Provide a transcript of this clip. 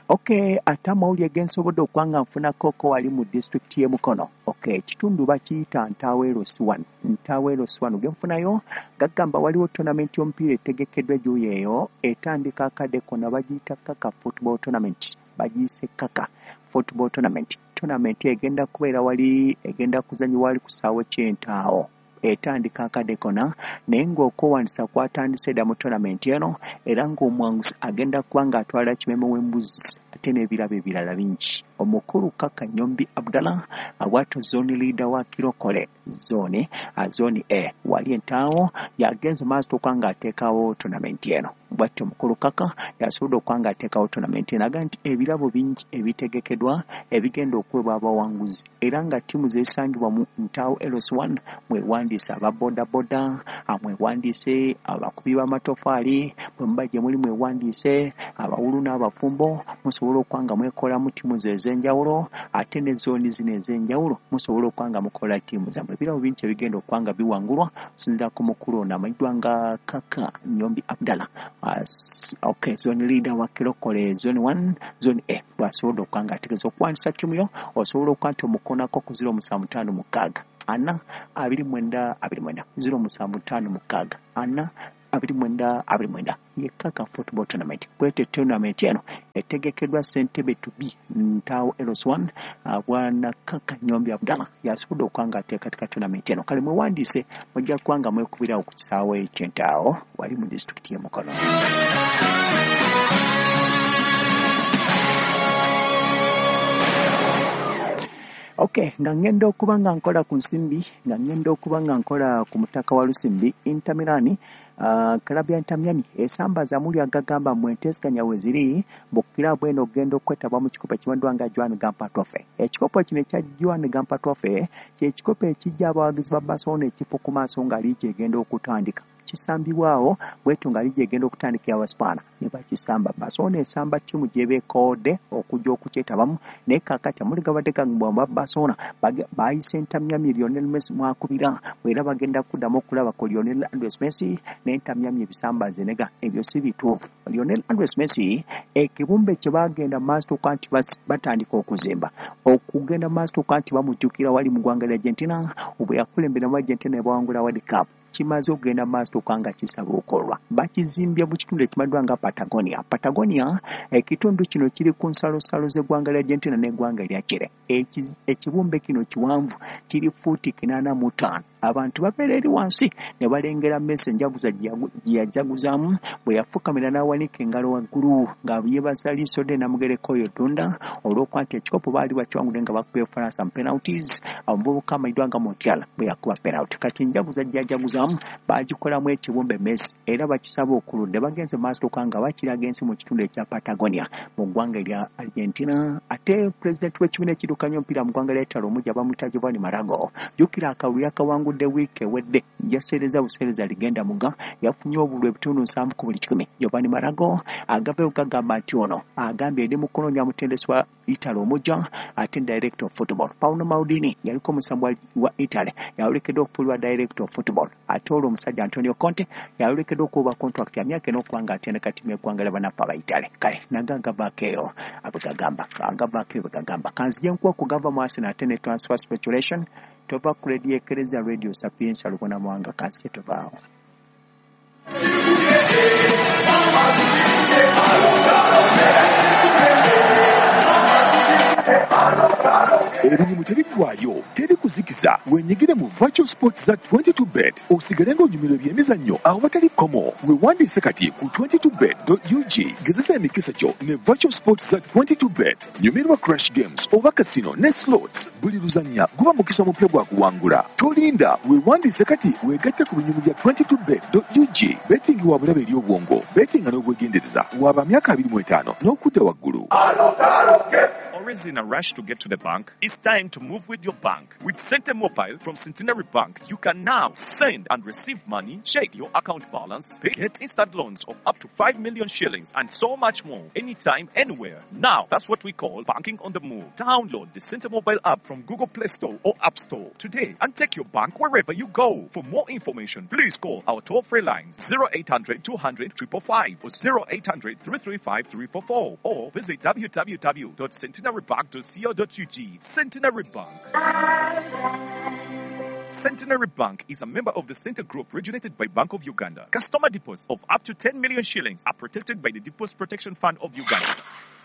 Okay, ate amawulire gensobodde okwanga nfunako ko wali mu disitulikiti y'e Mukono. Okay, ekitundu bakiyita Ntaweeros 1. Ntaweeros 1 genfunayo gagamba waliwo tournament y'omupiira etegekeddwa ejuuyi eyo etandika akadde konna bagiyita Kaka Football Tournament. Bagiyise Kaka Football Tournament. Tournament egenda kubeera wali egenda kuzanyibwa wali ku ssaawa ky'entaawo. Etandika akadde konna naye ng'okwewandiisa kwatandise dda mu tournament eno era ng'omwanguzi agenda kuba ng'atwala kimeme w'embuzi ate n'ebirabo ebirala bingi. Omukulu Kaka Nyombi Abdallah bw'atyo zooni liida wa Kirokole zooni A wali entaawo yagenze maaso okuba ng'ateekawo tournament eno. Bw'atyo omukulu Kaka yasobodde okuba ng'ateekawo tournament eno aga nti ebirabo bingi ebitegekeddwa ebigenda okuweebwa abawanguzi era nga ttiimu zeesangibwa mu Ntaweeros 1 mwewandiise ababoodaboda, mwewandiise abakubi b'amatofaali, bwe muba gye muli mwewandiise abawulu n'abafumbo, musobola okuba nga mwekolamu ttiimu ez'enjawulo ate ne zooni zino ez'enjawulo musobola okuba nga mukola ttiimu zammwe. Ebirabo bingi ebigenda okuba nga biwangulwa okusinziira ku mukulu ono amayiddwa nga Kaka Nyombi Abdallah. Okay, zooni leader wa Kirokole zooni 1 zooni A bw'asobodde okuba ng'ategeeza okuwandiisa ttiimu yo osobola okuba nti omukonako ku 0756 ana 29 0756 ana 29 ye Kaka Football Tournament. Bwete tournament eno etegekeddwa Ssentebe to be Ntaweeros 1 bwana Kaka Nyombi Abdallah yasobodde okuba ng'ateekateeka tournament eno. Kale mwewandiise mujja kuba nga mwekubirawo ku kisaawe ky'entaawo wali mu disitulikiti y'e Mukono. Okay, nga ngenda okuba nga nkola ku nsimbi, nga ngenda okuba nga nkola ku mutaka wa Lusimbi, Inter Milan, klabu ya Inter Miami esambaza muli agagamba mu enteesaganya we ziri mukirabu eno ogenda okwetaba mu kikopo ekimanyiddwa nga Joan Gamper Trophy. Ekikopo kino ekya Joan Gamper Trophy ky'ekikopo ekijja abawagizi ba Barcelona ekifo ku maaso nga liigi egenda okutandika. Kisambibwawo bwetu nga liigi egenda okutandikira Abaspaana ne bakisamba. Barcelona esamba ttiimu gy'ebeekoodde okujja okukyetabamu naye kaakati amuli gabadde gagambibwa ba Barcelona baayise Inter Miami Lionel Messi mwakubira era bagenda kuddamu okulaba ko Lionel Andres Messi ne Inter Miami ebisambaze nega ebyo si bituufu. Lionel Andres Messi ekibumbe kye bagenda maaso kanti batandika okuzimba okugenda maaso kanti bamujjukira wali mu ggwanga lya Argentina obwe yakulembera mu Argentina ne bawangula World Cup kimaze okugenda maaso kwanga kisaba okolwa. Bakizimbye mu kitundu ekimanyiddwa nga Patagonia ekitundu kino kiri ku nsalosalo z'eggwanga lya Argentina n'eggwanga lya Chile. Ekibumbe kino kiwanvu kiri fuuti 85. Abantu babeera eri wansi ne balengera Messi enjaguza gye yajaguzaamu bwe yafukamira n'awanika engalo waggulu nga yeebaza liiso lye namugereko oyo Tunda olw'okuba nti ekikopo baali bakiwangudde nga bakuba Faransa mu penalties omuvubuka amayiddwa nga Montiel bwe yakuba penalty. Kati enjaguza gye yajaguzaamu baagikolamu ekibumbe Messi era bakisaba okuludde bagenze maaso okanga bakiraga ensi mu kitundu ekya Patagonia mu ggwanga lya Argentina. Ate pulezidenti w'ekibiina ekidukanya omupiira mu ggwanga lya Italy omujja bamuyita Giovanni Marago jjukira akalulu yakawangudde wiiki ewedde yaseereza buseereza ligenda muga yafunye obululu ebitundu 7 ku buli 100. Giovanni Marago agaveyo gagamba nti ono agambye eri mu kunoonya mutendesi wa Italy omujja ate director of football. Paolo Maldini yaliko omusambu wa Italy yayolekeddwa okufuulibwa director of football ate olwo omusajja Antonio Conte yayolekeddwa okuba contract ya myaka eno okuba ng'atendeka ttiimu y'eggwanga ly'Abanapa aba Italy. Kale nagagavaako eyo abagagamba kanzije nkuwa okugava mu Arsenal ate ne transfer speculation tova ku radio Eklezia Radio Sapienza Lubona Mwanga kanzije tovaawo. Ebinyumu tebiggwaayo teri kuzikiza wenyigire mu virtual sports za 22bet osigale ng'onyumirwa ebyemizannyo awo batali komo. Weewandiise kati ku 22bet.ug gezesa emikisa kyo ne virtual sports za 22bet. Nyumirwa crash games oba casino ne slots buli luzannya guba mukisa omupya gwa kuwangula. Tolinda weewandiise kati weegatte ku binyumu bya 22bet.ug. Betting wa bulabe eri obwongo betting n'obwegendereza waba myaka 25 n'okudda waggulu. always in a rush to get to the bank? It's time to move with your bank. With Center Mobile from Centenary Bank, you can now send and receive money, check your account balance, pay, get instant loans of up to 5 million shillings, and so much more, anytime, anywhere. Now, that's what we call banking on the move. Download the Center Mobile app from Google Play Store or App Store today and take your bank wherever you go. For more information, please call our toll-free line 0800 200 555 or 0800 335 344 or visit www.centenarybank.co.ug. Centenary Bank. Centenary Bank is a member of the Center Group originated by Bank of Uganda. Customer deposits of up to 10 million shillings are protected by the Deposit Protection Fund of Uganda.